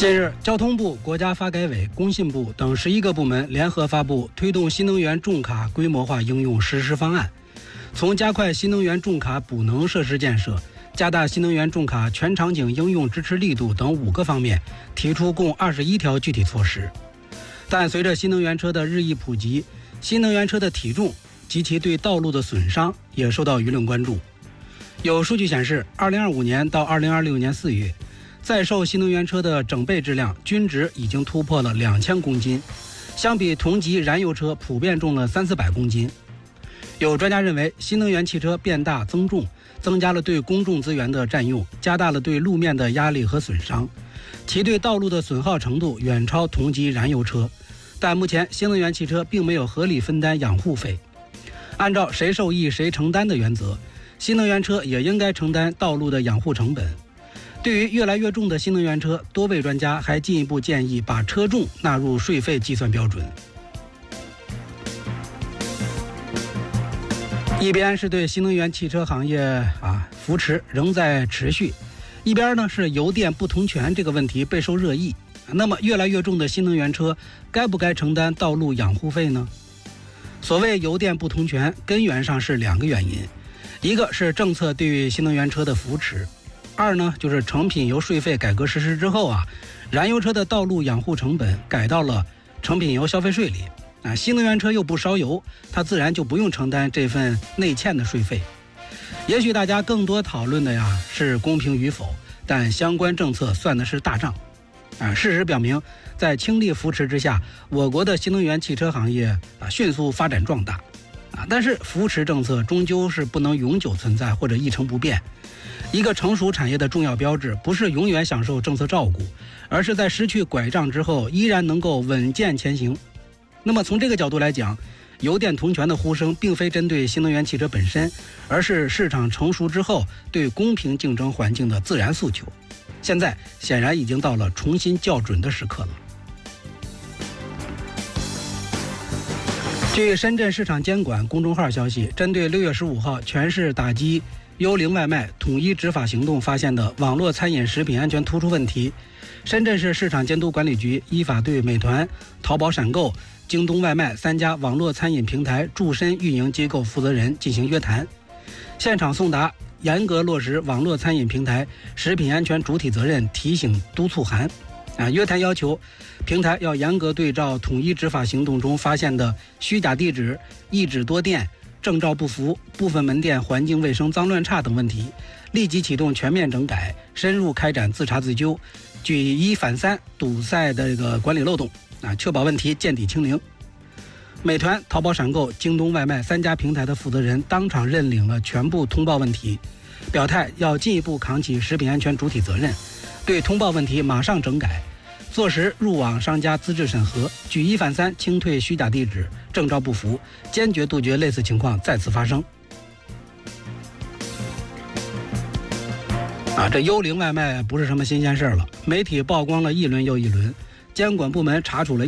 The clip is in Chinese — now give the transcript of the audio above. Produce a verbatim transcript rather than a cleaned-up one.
近日，交通部、国家发改委、工信部等十一个部门联合发布推动新能源重卡规模化应用实施方案，从加快新能源重卡补能设施建设、加大新能源重卡全场景应用支持力度等五个方面，提出共二十一条具体措施。但随着新能源车的日益普及，新能源车的体重及其对道路的损伤也受到舆论关注。有数据显示，二零二五年到二零二六年四月，在售新能源车的整备质量均值已经突破了两千公斤，相比同级燃油车普遍重了三四百公斤。有专家认为，新能源汽车变大增重，增加了对公众资源的占用，加大了对路面的压力和损伤，其对道路的损耗程度远超同级燃油车。但目前新能源汽车并没有合理分担养护费，按照谁受益谁承担的原则，新能源车也应该承担道路的养护成本。对于越来越重的新能源车，多位专家还进一步建议把车重纳入税费计算标准。一边是对新能源汽车行业啊扶持仍在持续，一边呢是油电不同权这个问题备受热议。那么越来越重的新能源车该不该承担道路养护费呢？所谓油电不同权，根源上是两个原因，一个是政策对于新能源车的扶持，二呢就是成品油税费改革实施之后啊，燃油车的道路养护成本改到了成品油消费税里啊，新能源车又不烧油，它自然就不用承担这份内欠的税费。也许大家更多讨论的呀是公平与否，但相关政策算的是大账啊。事实表明，在倾力扶持之下，我国的新能源汽车行业啊迅速发展壮大啊。但是扶持政策终究是不能永久存在或者一成不变。一个成熟产业的重要标志，不是永远享受政策照顾，而是在失去拐杖之后，依然能够稳健前行。那么从这个角度来讲，油电同权的呼声并非针对新能源汽车本身，而是市场成熟之后对公平竞争环境的自然诉求。现在显然已经到了重新校准的时刻了。据深圳市场监管公众号消息，针对六月十五号全市打击幽灵外卖统一执法行动发现的网络餐饮食品安全突出问题，深圳市市场监督管理局依法对美团、淘宝闪购、京东外卖三家网络餐饮平台驻深运营机构负责人进行约谈，现场送达严格落实网络餐饮平台食品安全主体责任提醒督促函。啊，约谈要求平台要严格对照统一执法行动中发现的虚假地址、一址多店、证照不符、部分门店环境卫生脏乱差等问题，立即启动全面整改，深入开展自查自纠，举一反三，堵塞的这个管理漏洞啊，确保问题见底清零。美团、淘宝闪购、京东外卖三家平台的负责人当场认领了全部通报问题，表态要进一步扛起食品安全主体责任，对通报问题马上整改，做实入网商家资质审核，举一反三，清退虚假地址、证照不符，坚决杜绝类似情况再次发生。啊，这幽灵外卖不是什么新鲜事了，媒体曝光了一轮又一轮，监管部门查处了